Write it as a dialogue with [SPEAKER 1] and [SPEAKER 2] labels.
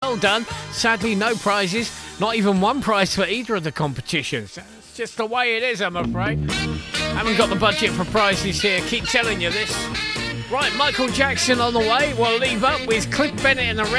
[SPEAKER 1] well done. Sadly, no prizes. Not even one prize for either of the competitions. That's just the way it is, I'm afraid. Haven't got the budget for prizes here. Keep telling you this. Right, Michael Jackson on the way. We'll leave up with Cliff Bennett and the